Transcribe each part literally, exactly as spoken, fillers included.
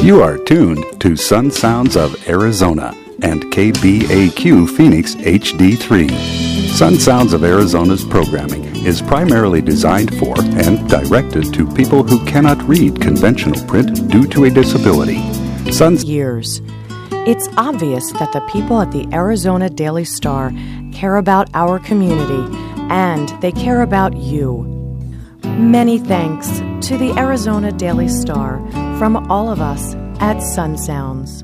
You are tuned to Sun Sounds of Arizona and K B A Q Phoenix H D three. Sun Sounds of Arizona's programming is primarily designed for and directed to people who cannot read conventional print due to a disability. Sun's years. It's obvious that the people at the Arizona Daily Star care about our community, and they care about you. Many thanks to the Arizona Daily Star from all of us at Sun Sounds.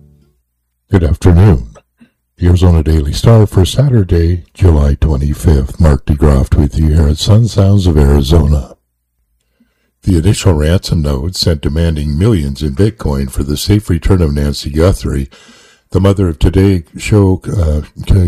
Good afternoon. The Arizona Daily Star for Saturday, July twenty-fifth. Mark DeGroft with you here at Sun Sounds of Arizona. The initial ransom note sent demanding millions in Bitcoin for the safe return of Nancy Guthrie, the mother of Today show, uh,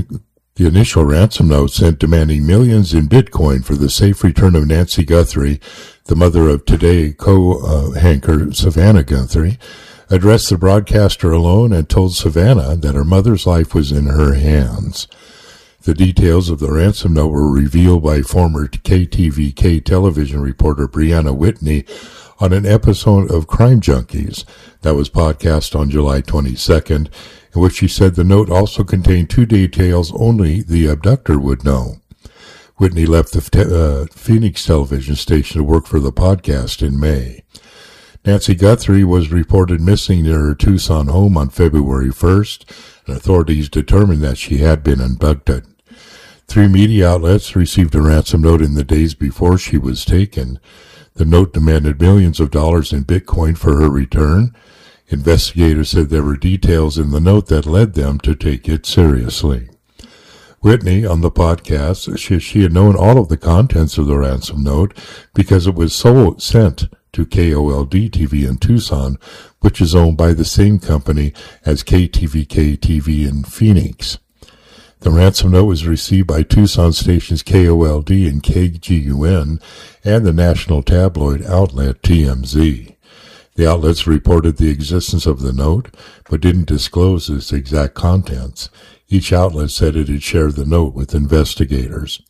the initial ransom note sent demanding millions in Bitcoin for the safe return of Nancy Guthrie, the mother of Today co-anchor Savannah Guthrie, addressed the broadcaster alone and told Savannah that her mother's life was in her hands. The details of the ransom note were revealed by former K T V K television reporter Brianna Whitney on an episode of Crime Junkies that was podcast on July twenty-second, in which she said the note also contained two details only the abductor would know. Whitney left the te- uh, Phoenix television station to work for the podcast in May. Nancy Guthrie was reported missing near her Tucson home on February first, and authorities determined that she had been abducted. Three media outlets received a ransom note in the days before she was taken. The note demanded millions of dollars in Bitcoin for her return. Investigators said there were details in the note that led them to take it seriously. Whitney, on the podcast, she, she had known all of the contents of the ransom note because it was so sent to K O L D T V in Tucson, which is owned by the same company as K T V K T V in Phoenix. The ransom note was received by Tucson stations K O L D and K G U N and the national tabloid outlet T M Z. The outlets reported the existence of the note, but didn't disclose its exact contents. Each outlet said it had shared the note with investigators.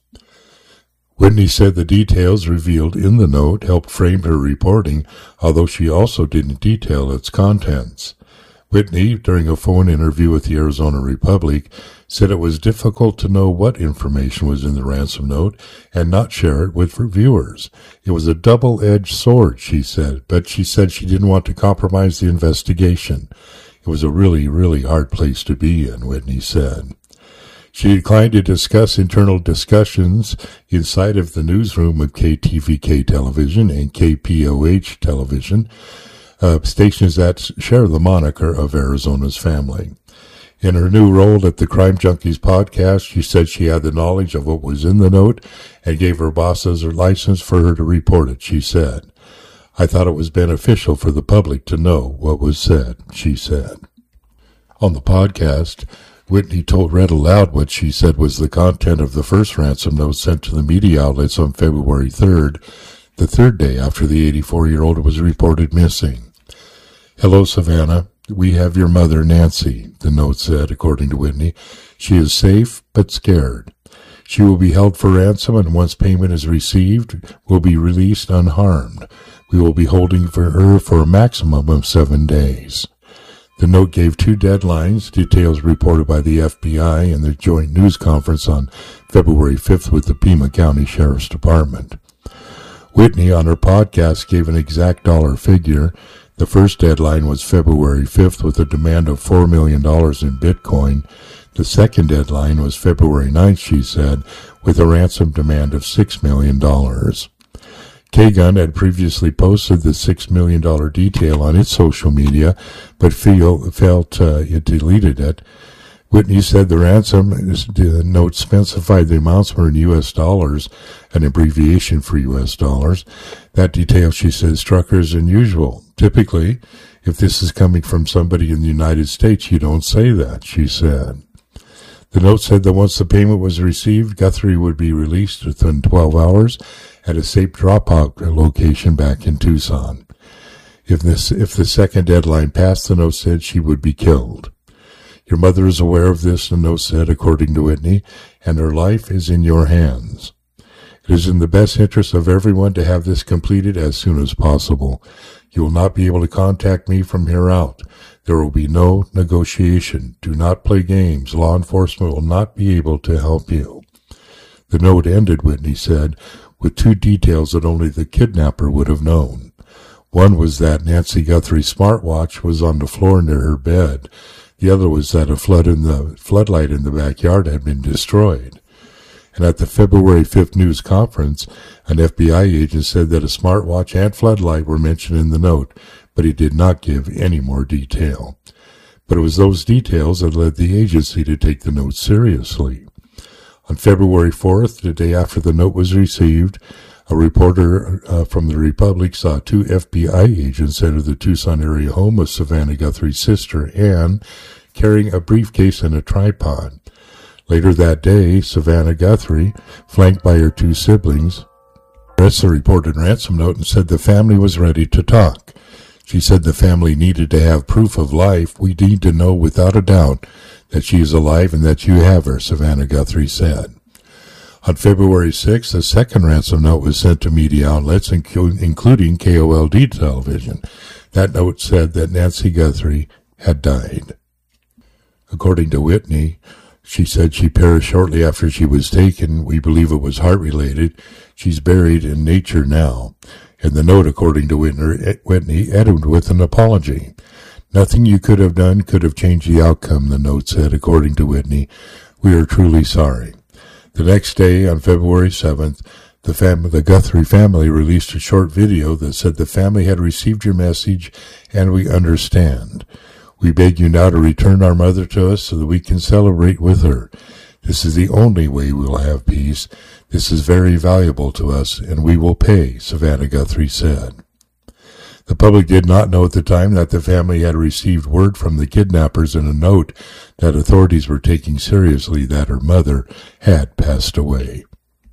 Whitney said the details revealed in the note helped frame her reporting, although she also didn't detail its contents. Whitney, during a phone interview with the Arizona Republic, said it was difficult to know what information was in the ransom note and not share it with viewers. It was a double-edged sword, she said, but she said she didn't want to compromise the investigation. It was a really, really hard place to be in, Whitney said. She declined to discuss internal discussions inside of the newsroom of K T V K Television and K P O H Television, uh, stations that share the moniker of Arizona's family. In her new role at the Crime Junkies podcast, she said she had the knowledge of what was in the note and gave her bosses her license for her to report it, she said. I thought it was beneficial for the public to know what was said, she said. On the podcast, Whitney told read aloud what she said was the content of the first ransom note sent to the media outlets on February third, the third day after the eighty-four-year-old was reported missing. Hello, Savannah. We have your mother, Nancy, the note said, according to Whitney. She is safe, but scared. She will be held for ransom, and once payment is received, will be released unharmed. We will be holding for her for a maximum of seven days. The note gave two deadlines, details reported by the F B I in their joint news conference on February fifth with the Pima County Sheriff's Department. Whitney, on her podcast, gave an exact dollar figure. The first deadline was February fifth with a demand of four million dollars in Bitcoin. The second deadline was February ninth, she said, with a ransom demand of six million dollars. K-Gun had previously posted the six million dollars detail on its social media, but feel, felt uh, it deleted it. Whitney said the ransom the note specified the amounts were in U S dollars, an abbreviation for U S dollars. That detail, she said, struck her as unusual. Typically, if this is coming from somebody in the United States, you don't say that, she said. The note said that once the payment was received, Guthrie would be released within twelve hours at a safe dropout location back in Tucson. If this, if the second deadline passed, the note said she would be killed. Your mother is aware of this, the note said, according to Whitney, and her life is in your hands. It is in the best interest of everyone to have this completed as soon as possible. You will not be able to contact me from here out. There will be no negotiation. Do not play games. Law enforcement will not be able to help you. The note ended, Whitney said, with two details that only the kidnapper would have known. One was that Nancy Guthrie's smartwatch was on the floor near her bed. The other was that a flood in the floodlight in the backyard had been destroyed. And at the February fifth news conference, an F B I agent said that a smartwatch and floodlight were mentioned in the note, but he did not give any more detail. But it was those details that led the agency to take the note seriously. On February fourth, the day after the note was received, a reporter uh, from the Republic saw two F B I agents enter the Tucson area home of Savannah Guthrie's sister, Ann, carrying a briefcase and a tripod. Later that day, Savannah Guthrie, flanked by her two siblings, read the reported ransom note and said the family was ready to talk. She said the family needed to have proof of life. We need to know without a doubt that she is alive and that you have her, Savannah Guthrie said. On February sixth, a second ransom note was sent to media outlets, including K O L D television. That note said that Nancy Guthrie had died. According to Whitney, she said she perished shortly after she was taken. We believe it was heart-related. She's buried in nature now. And the note, according to Whitney, ended with an apology. Nothing you could have done could have changed the outcome, the note said, according to Whitney. We are truly sorry. The next day, on February seventh, the, fam- the Guthrie family released a short video that said the family had received your message and we understand. We beg you now to return our mother to us so that we can celebrate with her. This is the only way we will have peace. This is very valuable to us, and we will pay, Savannah Guthrie said. The public did not know at the time that the family had received word from the kidnappers in a note that authorities were taking seriously that her mother had passed away.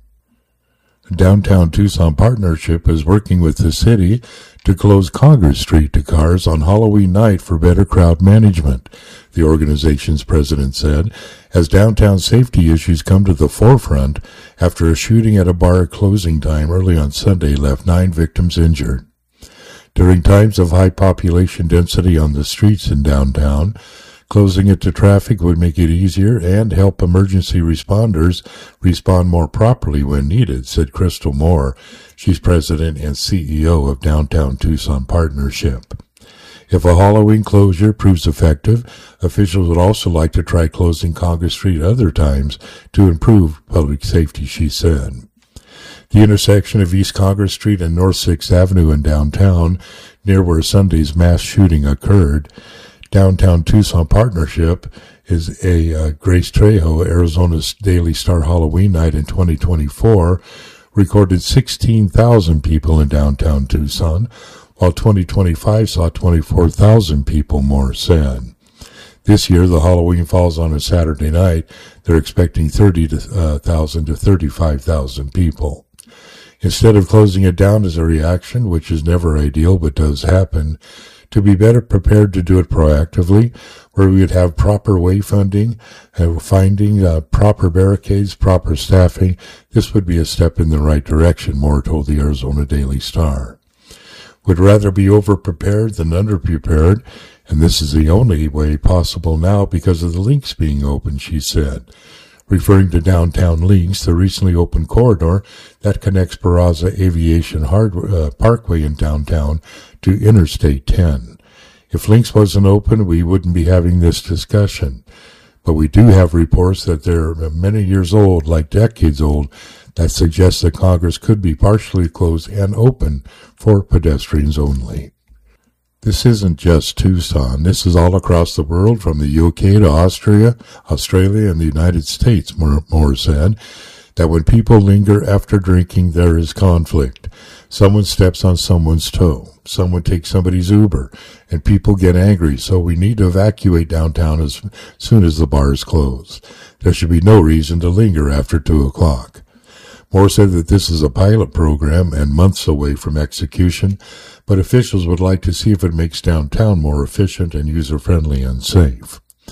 Downtown Tucson Partnership is working with the city to close Congress Street to cars on Halloween night for better crowd management, the organization's president said, as downtown safety issues come to the forefront after a shooting at a bar at closing time early on Sunday left nine victims injured. During times of high population density on the streets in downtown, closing it to traffic would make it easier and help emergency responders respond more properly when needed, said Crystal Moore. She's president and C E O of Downtown Tucson Partnership. If a Halloween closure proves effective, officials would also like to try closing Congress Street other times to improve public safety, she said. The intersection of East Congress Street and North sixth Avenue in downtown, near where Sunday's mass shooting occurred, Downtown Tucson Partnership is a uh, Grace Trejo, Arizona's Daily Star Halloween night in twenty twenty-four, recorded sixteen thousand people in downtown Tucson, while twenty twenty-five saw twenty-four thousand people, Moore said. This year, the Halloween falls on a Saturday night. They're expecting thirty thousand to thirty-five thousand people. Instead of closing it down as a reaction, which is never ideal but does happen, to be better prepared to do it proactively, where we would have proper wayfinding, uh, finding uh, proper barricades, proper staffing, this would be a step in the right direction, Moore told the Arizona Daily Star. Would rather be over-prepared than under-prepared, and this is the only way possible now because of the links being open, she said, referring to Downtown Links, the recently opened corridor that connects Barraza Aviation Hard, uh, Parkway in downtown to Interstate ten. If Links wasn't open, we wouldn't be having this discussion. But we do have reports that they're many years old, like decades old, that suggest that Congress could be partially closed and open for pedestrians only. This isn't just Tucson. This is all across the world, from the U K to Austria, Australia, and the United States, Moore said, that when people linger after drinking, there is conflict. Someone steps on someone's toe. Someone takes somebody's Uber, and people get angry, so we need to evacuate downtown as soon as the bars close. There should be no reason to linger after two o'clock. Moore said that this is a pilot program and months away from execution, but officials would like to see if it makes downtown more efficient and user-friendly and safe.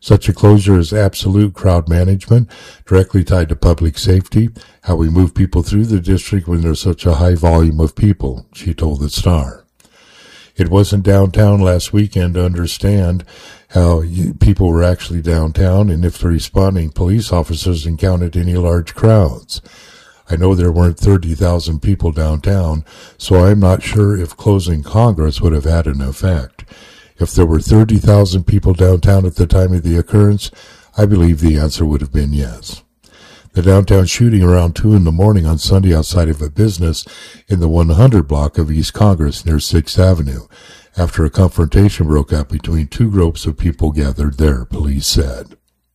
Such a closure is absolute crowd management, directly tied to public safety, how we move people through the district when there's such a high volume of people, she told the Star. It wasn't downtown last weekend to understand how people were actually downtown and if the responding police officers encountered any large crowds. I know there weren't thirty thousand people downtown, so I'm not sure if closing Congress would have had an effect. If there were thirty thousand people downtown at the time of the occurrence, I believe the answer would have been yes. The downtown shooting around two in the morning on Sunday outside of a business in the one hundred block of East Congress near sixth Avenue, after a confrontation broke out between two groups of people gathered there, police said.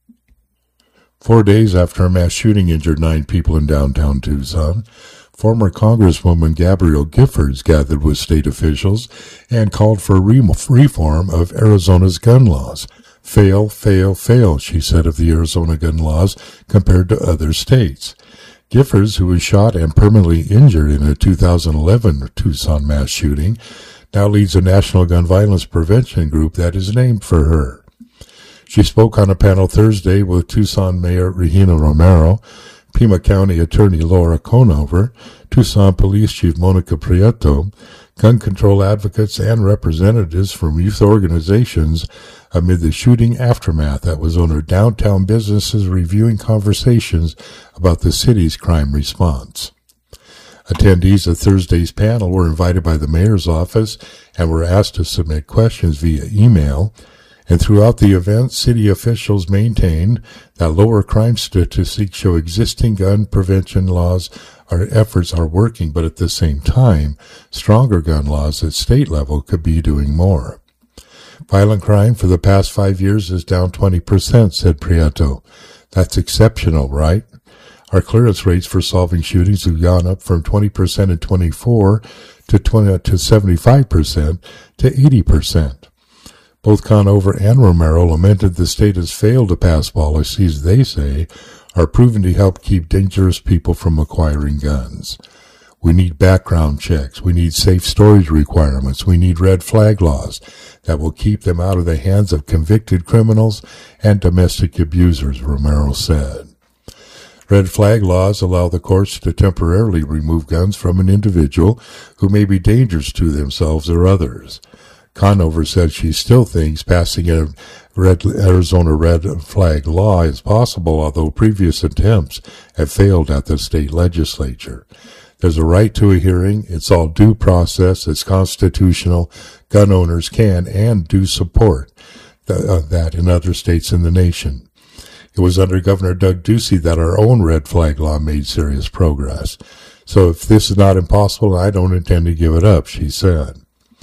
Four days after a mass shooting injured nine people in downtown Tucson, former Congresswoman Gabrielle Giffords gathered with state officials and called for reform of Arizona's gun laws. Fail, fail, fail, she said of the Arizona gun laws compared to other states. Giffords, who was shot and permanently injured in a two thousand eleven Tucson mass shooting, now leads a national gun violence prevention group that is named for her. She spoke on a panel Thursday with Tucson Mayor Regina Romero, Pima County Attorney Laura Conover, Tucson Police Chief Monica Prieto, gun control advocates, and representatives from youth organizations amid the shooting aftermath that was on her downtown businesses reviewing conversations about the city's crime response. Attendees of Thursday's panel were invited by the mayor's office and were asked to submit questions via email. And throughout the event, city officials maintained that lower crime statistics show existing gun prevention laws our efforts are working, but at the same time, stronger gun laws at state level could be doing more. Violent crime for the past five years is down twenty percent, said Prieto. That's exceptional, right? Our clearance rates for solving shootings have gone up from twenty percent in twenty-four to twenty to seventy-five percent to eighty percent. Both Conover and Romero lamented the state has failed to pass policies they say are proven to help keep dangerous people from acquiring guns. We need background checks. We need safe storage requirements. We need red flag laws that will keep them out of the hands of convicted criminals and domestic abusers, Romero said. Red flag laws allow the courts to temporarily remove guns from an individual who may be dangerous to themselves or others. Conover said she still thinks passing a red Arizona red flag law is possible, although previous attempts have failed at the state legislature. There's a right to a hearing. It's all due process. It's constitutional. Gun owners can and do support th- uh, that in other states in the nation. It was under Governor Doug Ducey that our own red flag law made serious progress. So if this is not impossible, I don't intend to give it up, she said.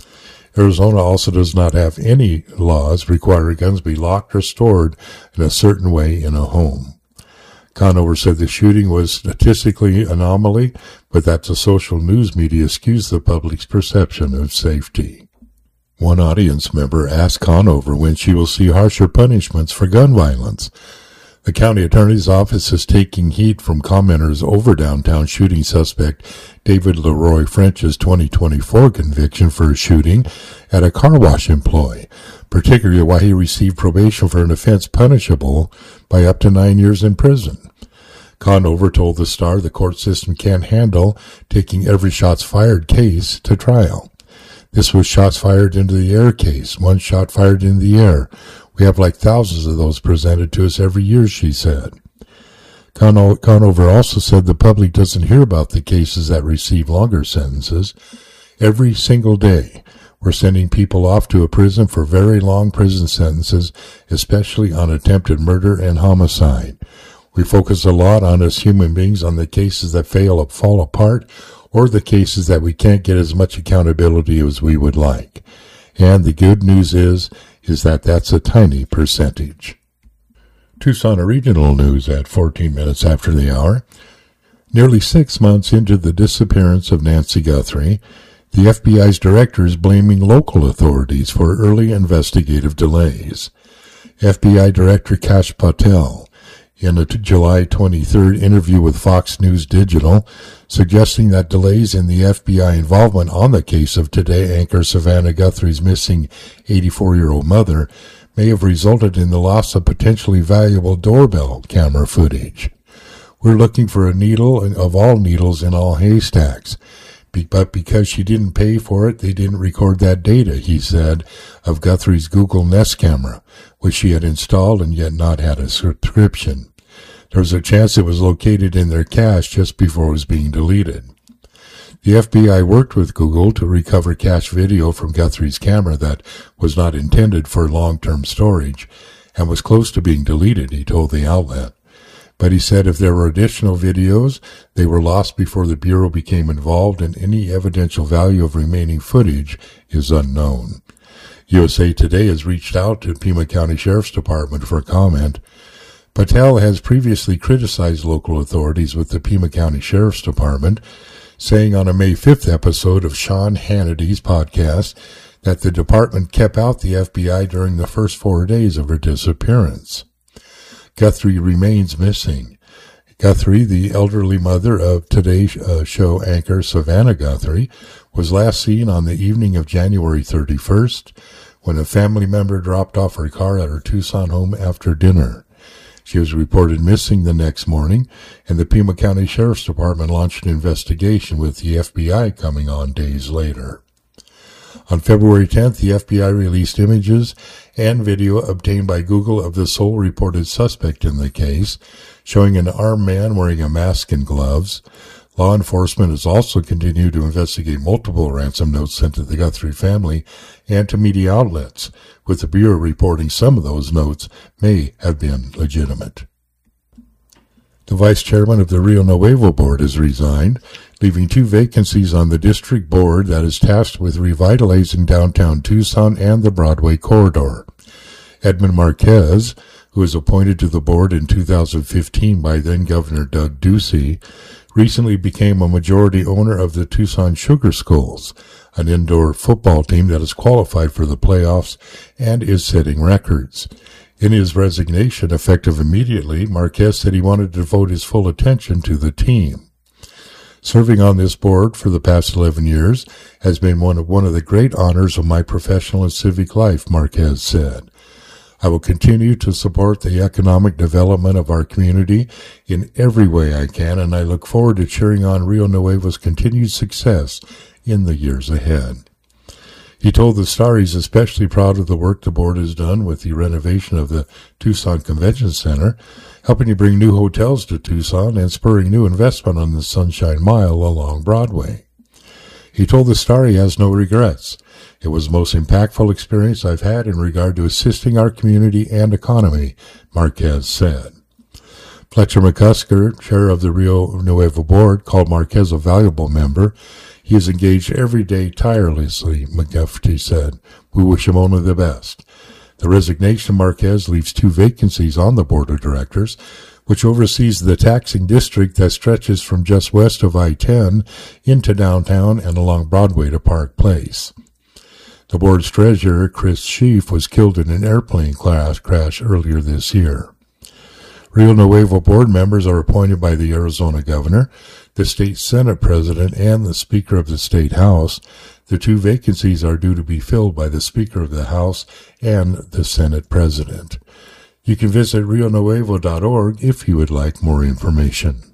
Arizona also does not have any laws requiring guns be locked or stored in a certain way in a home. Conover said the shooting was statistically anomaly, but that the social news media skews the public's perception of safety. One audience member asked Conover when she will see harsher punishments for gun violence. The county attorney's office is taking heat from commenters over downtown shooting suspect David Leroy French's twenty twenty-four conviction for a shooting at a car wash employee, particularly why he received probation for an offense punishable by up to nine years in prison. Conover told the Star the court system can't handle taking every shots fired case to trial. This was shots fired into the air case, one shot fired in the air. We have like thousands of those presented to us every year, she said. Cono- Conover also said the public doesn't hear about the cases that receive longer sentences. Every single day, we're sending people off to a prison for very long prison sentences, especially on attempted murder and homicide. We focus a lot on as human beings on the cases that fail or fall apart, or the cases that we can't get as much accountability as we would like. And the good news is, is that that's a tiny percentage. Tucson Regional News at fourteen minutes after the hour. Nearly six months into the disappearance of Nancy Guthrie, the F B I's director is blaming local authorities for early investigative delays. F B I Director Kash Patel, in a July twenty-third interview with Fox News Digital, suggesting that delays in the F B I involvement on the case of Today anchor Savannah Guthrie's missing eighty-four-year-old mother may have resulted in the loss of potentially valuable doorbell camera footage. We're looking for a needle of all needles in all haystacks. Be- but because she didn't pay for it, they didn't record that data, he said, of Guthrie's Google Nest camera, which she had installed and yet not had a subscription. There was a chance it was located in their cache just before it was being deleted. The F B I worked with Google to recover cache video from Guthrie's camera that was not intended for long-term storage and was close to being deleted, he told the outlet. But he said if there were additional videos, they were lost before the Bureau became involved, and any evidential value of remaining footage is unknown. U S A Today has reached out to Pima County Sheriff's Department for comment. Patel has previously criticized local authorities with the Pima County Sheriff's Department, saying on a May fifth episode of Sean Hannity's podcast that the department kept out the F B I during the first four days of her disappearance. Guthrie remains missing. Guthrie, the elderly mother of Today uh, Show anchor Savannah Guthrie, was last seen on the evening of January thirty-first when a family member dropped off her car at her Tucson home after dinner. She was reported missing the next morning, and the Pima County Sheriff's Department launched an investigation with the F B I coming on days later. On February tenth, the F B I released images and video obtained by Google of the sole reported suspect in the case, showing an armed man wearing a mask and gloves. Law enforcement has also continued to investigate multiple ransom notes sent to the Guthrie family and to media outlets, with the Bureau reporting some of those notes may have been legitimate. The vice chairman of the Rio Nuevo board has resigned, leaving two vacancies on the district board that is tasked with revitalizing downtown Tucson and the Broadway corridor. Edmund Marquez, who was appointed to the board in two thousand fifteen by then-Governor Doug Ducey, recently became a majority owner of the Tucson Sugar Skulls, an indoor football team that has qualified for the playoffs and is setting records. In his resignation, effective immediately, Marquez said he wanted to devote his full attention to the team. Serving on this board for the past eleven years has been one of, one of the great honors of my professional and civic life, Marquez said. I will continue to support the economic development of our community in every way I can, and I look forward to cheering on Rio Nuevo's continued success in the years ahead. He told the Star he's especially proud of the work the board has done with the renovation of the Tucson Convention Center, helping to bring new hotels to Tucson and spurring new investment on the Sunshine Mile along Broadway. He told the Star he has no regrets. It was the most impactful experience I've had in regard to assisting our community and economy, Marquez said. Fletcher McCusker, chair of the Rio Nuevo board, called Marquez a valuable member. He is engaged every day tirelessly, McGuffey said. We wish him only the best. The resignation of Marquez leaves two vacancies on the board of directors, which oversees the taxing district that stretches from just west of I ten into downtown and along Broadway to Park Place. The board's treasurer, Chris Schief, was killed in an airplane crash earlier this year. Rio Nuevo board members are appointed by the Arizona governor, the state Senate president, and the Speaker of the State House. The two vacancies are due to be filled by the Speaker of the House and the Senate president. You can visit rio nuevo dot org if you would like more information.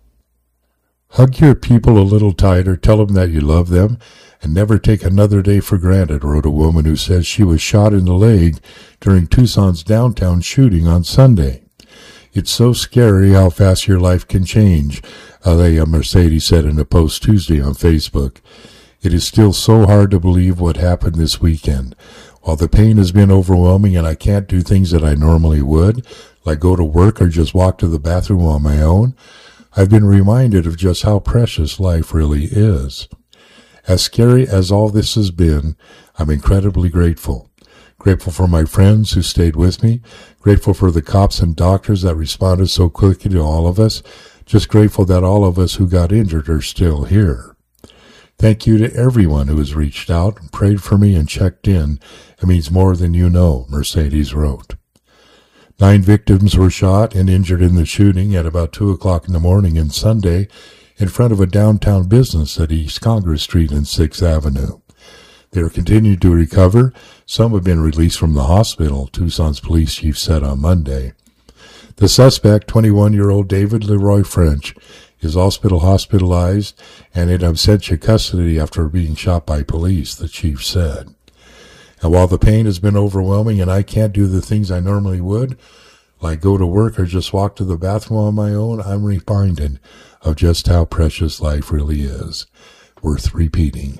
Hug your people a little tighter, tell them that you love them, and never take another day for granted, wrote a woman who says she was shot in the leg during Tucson's downtown shooting on Sunday. It's so scary how fast your life can change, Alea Mercedes said in a post Tuesday on Facebook. It is still so hard to believe what happened this weekend. While the pain has been overwhelming and I can't do things that I normally would, like go to work or just walk to the bathroom on my own, I've been reminded of just how precious life really is. As scary as all this has been, I'm incredibly grateful. Grateful for my friends who stayed with me. Grateful for the cops and doctors that responded so quickly to all of us. Just grateful that all of us who got injured are still here. Thank you to everyone who has reached out and prayed for me and checked in. It means more than you know, Mercedes wrote. Nine victims were shot and injured in the shooting at about two o'clock in the morning on Sunday in front of a downtown business at East Congress Street and sixth Avenue. They are continuing to recover. Some have been released from the hospital, Tucson's police chief said on Monday. The suspect, twenty-one-year-old David Leroy French, is hospital hospitalized and in absentia custody after being shot by police, the chief said. And while the pain has been overwhelming and I can't do the things I normally would, like go to work or just walk to the bathroom on my own, I'm reminded of just how precious life really is, worth repeating.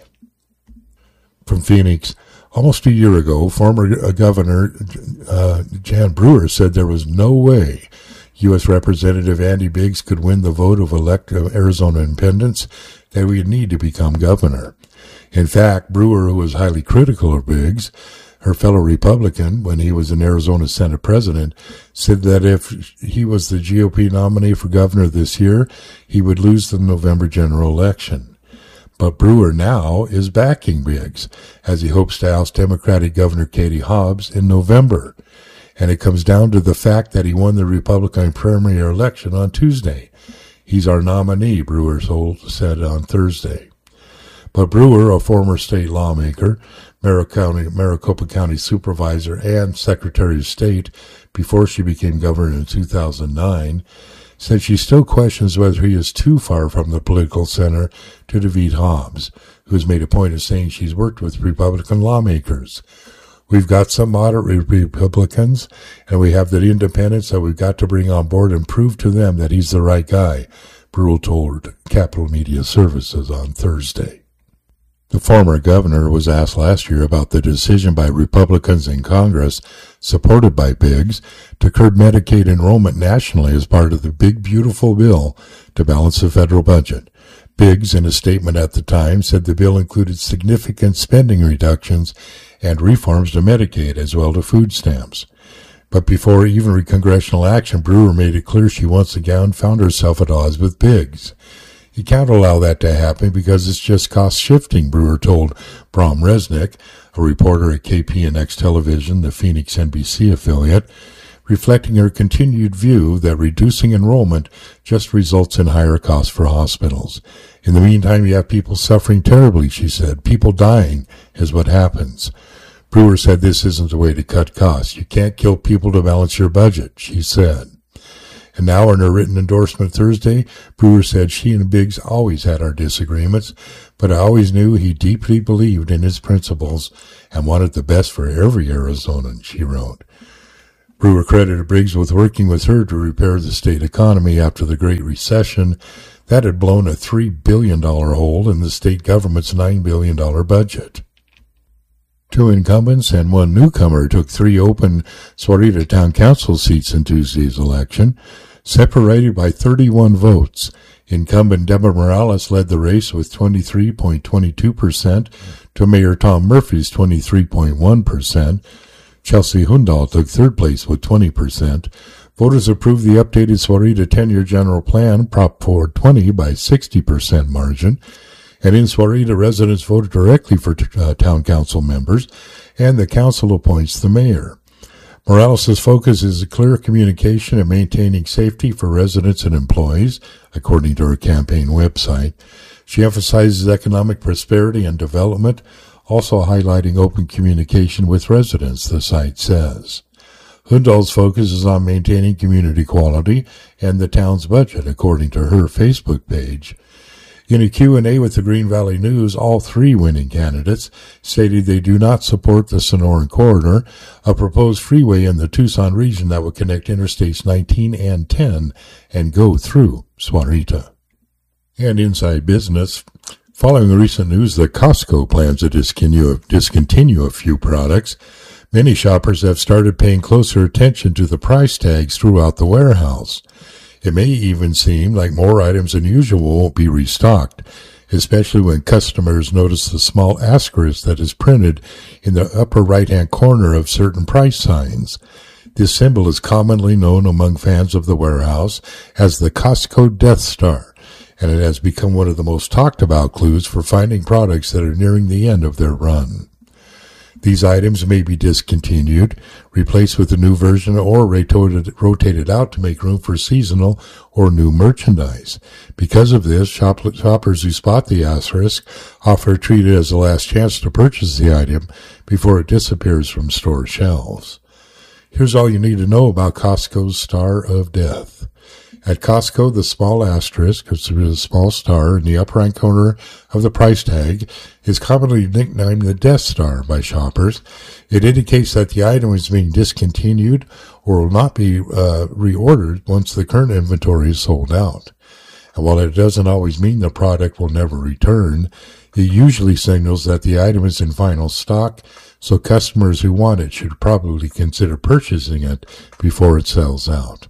From Phoenix, almost a year ago, former Governor uh, Jan Brewer said there was no way U S Representative Andy Biggs could win the vote of elect Arizona independents that we would need to become governor. In fact, Brewer, who was highly critical of Biggs, her fellow Republican, when he was an Arizona Senate president, said that if he was the G O P nominee for governor this year, he would lose the November general election. But Brewer now is backing Biggs, as he hopes to oust Democratic Governor Katie Hobbs in November. And it comes down to the fact that he won the Republican primary election on Tuesday. He's our nominee, Brewer said on Thursday. But Brewer, a former state lawmaker, Maricopa County supervisor, and Secretary of State before she became governor in two thousand nine, said she still questions whether he is too far from the political center to defeat Hobbs, who has made a point of saying she's worked with Republican lawmakers. We've got some moderate Republicans, and we have the independents that we've got to bring on board and prove to them that he's the right guy, Brewer told Capital Media Services on Thursday. The former governor was asked last year about the decision by Republicans in Congress, supported by Biggs, to curb Medicaid enrollment nationally as part of the Big Beautiful Bill to balance the federal budget. Biggs, in a statement at the time, said the bill included significant spending reductions and reforms to Medicaid as well as food stamps. But before even congressional action, Brewer made it clear she once again found herself at odds with Biggs. You can't allow that to happen because it's just cost-shifting, Brewer told Brom Resnick, a reporter at K P N X Television, the Phoenix N B C affiliate, reflecting her continued view that reducing enrollment just results in higher costs for hospitals. In the meantime, you have people suffering terribly, she said. People dying is what happens. Brewer said this isn't the way to cut costs. You can't kill people to balance your budget, she said. And now in her written endorsement Thursday, Brewer said she and Biggs always had our disagreements, but I always knew he deeply believed in his principles and wanted the best for every Arizonan, she wrote. Brewer credited Biggs with working with her to repair the state economy after the Great Recession that had blown a three billion dollars hole in the state government's nine billion dollars budget. Two incumbents and one newcomer took three open Sahuarita Town Council seats in Tuesday's election, separated by thirty-one votes. Incumbent Deborah Morales led the race with twenty-three point two two percent to Mayor Tom Murphy's twenty-three point one percent. Chelsea Hundal took third place with twenty percent. Voters approved the updated Sahuarita ten-year general plan, Prop four twenty, by sixty percent margin. And in Sahuarita, residents voted directly for uh, town council members, and the council appoints the mayor. Morales' focus is a clear communication and maintaining safety for residents and employees, according to her campaign website. She emphasizes economic prosperity and development, also highlighting open communication with residents, the site says. Hundal's focus is on maintaining community quality and the town's budget, according to her Facebook page. In a Q and A with the Green Valley News, all three winning candidates stated they do not support the Sonoran Corridor, a proposed freeway in the Tucson region that would connect Interstates nineteen and ten and go through Sahuarita. And inside business, following the recent news that Costco plans to discontinue, discontinue a few products, many shoppers have started paying closer attention to the price tags throughout the warehouse. It may even seem like more items than usual won't be restocked, especially when customers notice the small asterisk that is printed in the upper right-hand corner of certain price signs. This symbol is commonly known among fans of the warehouse as the Costco Death Star, and it has become one of the most talked about clues for finding products that are nearing the end of their run. These items may be discontinued, replaced with a new version, or rotated, rotated out to make room for seasonal or new merchandise. Because of this, shop, shoppers who spot the asterisk often treat it as a last chance to purchase the item before it disappears from store shelves. Here's all you need to know about Costco's Star of Death. At Costco, the small asterisk, considered a small star in the upper right corner of the price tag, is commonly nicknamed the Death Star by shoppers. It indicates that the item is being discontinued or will not be uh, reordered once the current inventory is sold out. And while it doesn't always mean the product will never return, it usually signals that the item is in final stock, so customers who want it should probably consider purchasing it before it sells out.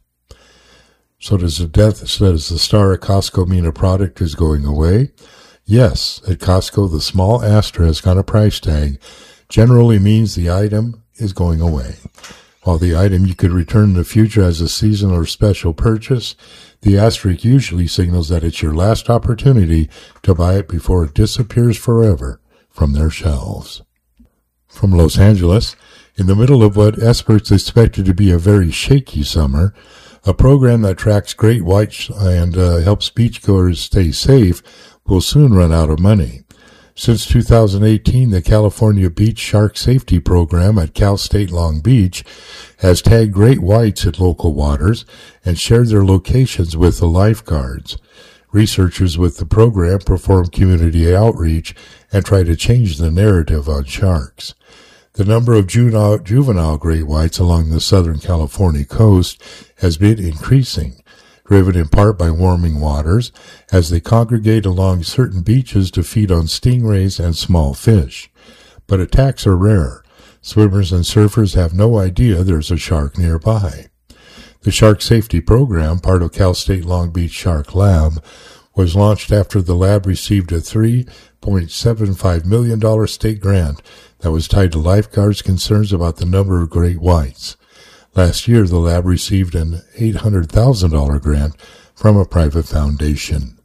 So does the death, so does the star at Costco mean a product is going away? Yes, at Costco, the small asterisk on a price tag generally means the item is going away. While the item you could return in the future as a seasonal or special purchase, the asterisk usually signals that it's your last opportunity to buy it before it disappears forever from their shelves. From Los Angeles, in the middle of what experts expected to be a very shaky summer, a program that tracks great whites and uh, helps beachgoers stay safe will soon run out of money. Since two thousand eighteen, the California Beach Shark Safety Program at Cal State Long Beach has tagged great whites at local waters and shared their locations with the lifeguards. Researchers with the program perform community outreach and try to change the narrative on sharks. The number of juvenile, juvenile great whites along the Southern California coast has been increasing, driven in part by warming waters, as they congregate along certain beaches to feed on stingrays and small fish. But attacks are rare. Swimmers and surfers have no idea there's a shark nearby. The Shark Safety Program, part of Cal State Long Beach Shark Lab, was launched after the lab received a three point seven five million dollars state grant that was tied to lifeguards' concerns about the number of great whites. Last year, the lab received an eight hundred thousand dollars grant from a private foundation.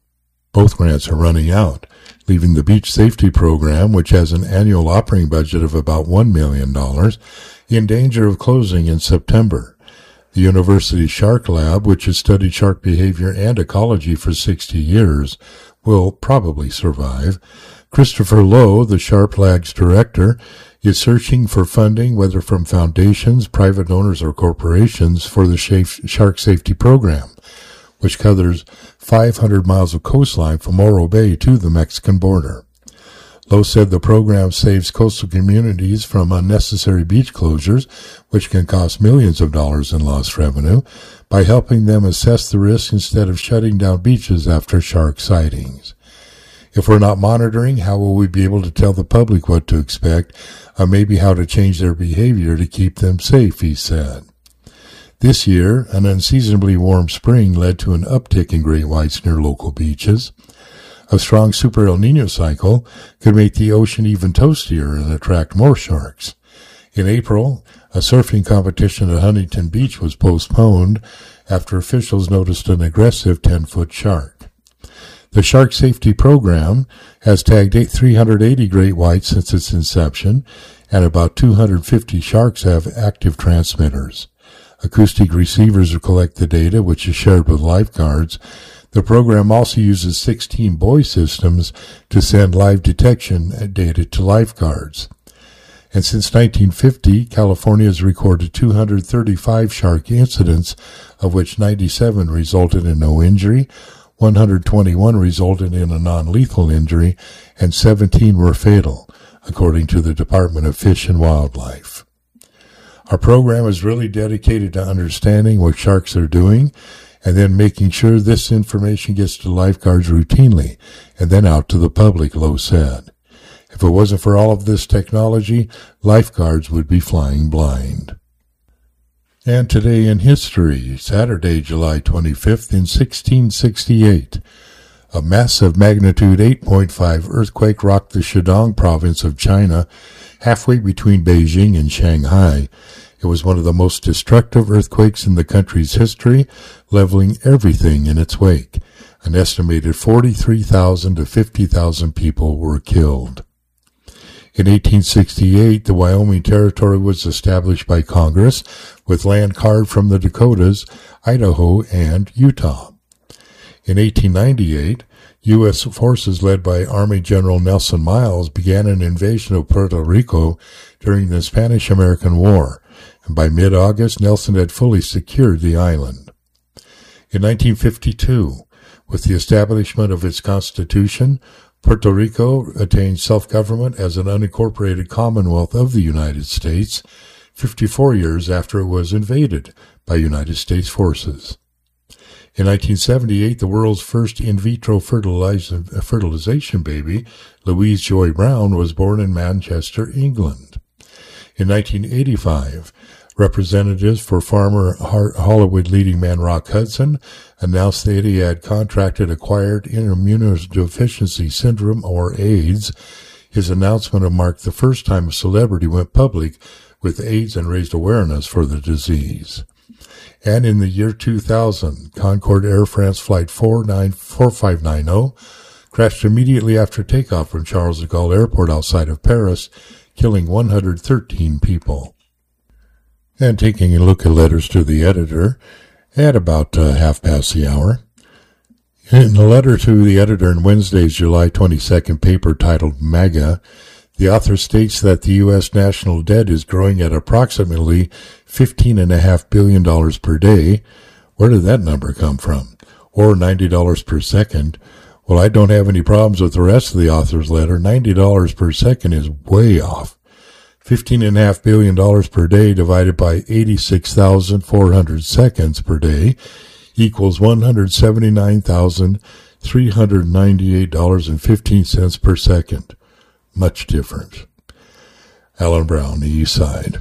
Both grants are running out, leaving the Beach Safety Program, which has an annual operating budget of about one million dollars, in danger of closing in September. The University Shark Lab, which has studied shark behavior and ecology for sixty years, will probably survive. Christopher Lowe, the Shark Lab's director, is searching for funding, whether from foundations, private owners, or corporations, for the Shark Safety Program, which covers five hundred miles of coastline from Morro Bay to the Mexican border. Lowe said the program saves coastal communities from unnecessary beach closures, which can cost millions of dollars in lost revenue, by helping them assess the risk instead of shutting down beaches after shark sightings. If we're not monitoring, how will we be able to tell the public what to expect, or maybe how to change their behavior to keep them safe, he said. This year, an unseasonably warm spring led to an uptick in great whites near local beaches. A strong Super El Niño cycle could make the ocean even toastier and attract more sharks. In April, a surfing competition at Huntington Beach was postponed after officials noticed an aggressive ten-foot shark. The Shark Safety Program has tagged three hundred eighty great whites since its inception, and about two hundred fifty sharks have active transmitters. Acoustic receivers collect the data, which is shared with lifeguards. The program also uses sixteen buoy systems to send live detection data to lifeguards. And since nineteen fifty, California has recorded two hundred thirty-five shark incidents, of which ninety-seven resulted in no injury, one hundred twenty-one resulted in a non-lethal injury, and seventeen were fatal, according to the Department of Fish and Wildlife. Our program is really dedicated to understanding what sharks are doing, and then making sure this information gets to lifeguards routinely, and then out to the public, Lowe said. If it wasn't for all of this technology, lifeguards would be flying blind. And today in history, Saturday, July twenty-fifth, in sixteen sixty-eight, a massive magnitude eight point five earthquake rocked the Shandong province of China, halfway between Beijing and Shanghai. It was one of the most destructive earthquakes in the country's history, leveling everything in its wake. An estimated forty-three thousand to fifty thousand people were killed. In eighteen sixty-eight, the Wyoming Territory was established by Congress with land carved from the Dakotas, Idaho, and Utah. In eighteen ninety-eight, U S forces led by Army General Nelson Miles began an invasion of Puerto Rico during the Spanish-American War, and by mid-August, Nelson had fully secured the island. In nineteen fifty-two, with the establishment of its constitution, Puerto Rico attained self-government as an unincorporated commonwealth of the United States, fifty-four years after it was invaded by United States forces. In nineteen seventy-eight, the world's first in vitro fertilization baby, Louise Joy Brown, was born in Manchester, England. In nineteen eighty-five, representatives for former Hollywood leading man Rock Hudson announced that he had contracted acquired immunodeficiency syndrome, or AIDS. His announcement marked the first time a celebrity went public with AIDS and raised awareness for the disease. And in the year two thousand, Concorde Air France Flight four five nine zero crashed immediately after takeoff from Charles de Gaulle Airport outside of Paris, killing one hundred thirteen people. And taking a look at letters to the editor at about uh, half past the hour. In a letter to the editor in Wednesday's July twenty-second paper titled MAGA, the author states that the U S national debt is growing at approximately fifteen point five billion dollars per day. Where did that number come from? Or ninety dollars per second. Well, I don't have any problems with the rest of the author's letter. ninety dollars per second is way off. fifteen point five billion dollars per day divided by eighty-six thousand four hundred seconds per day equals one hundred seventy-nine thousand three hundred ninety-eight dollars and fifteen cents per second. Much different. Alan Brown, the East Side.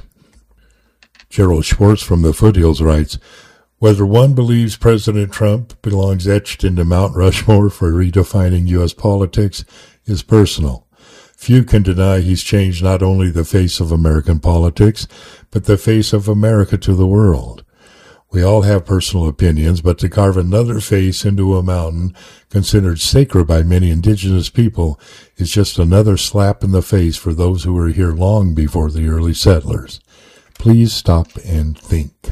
Gerald Schwartz from the Foothills writes, whether one believes President Trump belongs etched into Mount Rushmore for redefining U S politics is personal. Few can deny he's changed not only the face of American politics, but the face of America to the world. We all have personal opinions, but to carve another face into a mountain considered sacred by many indigenous people is just another slap in the face for those who were here long before the early settlers. Please stop and think.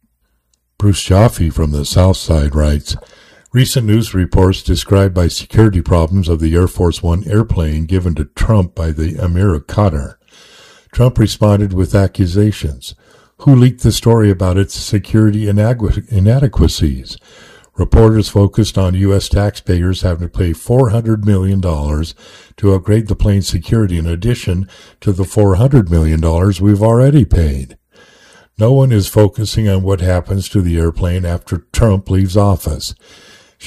Bruce Jaffe from the South Side writes, recent news reports described by security problems of the Air Force One airplane given to Trump by the Emir of Qatar. Trump responded with accusations. Who leaked the story about its security inadequacies? Reporters focused on U S taxpayers having to pay four hundred million dollars to upgrade the plane's security in addition to the four hundred million dollars we've already paid. No one is focusing on what happens to the airplane after Trump leaves office.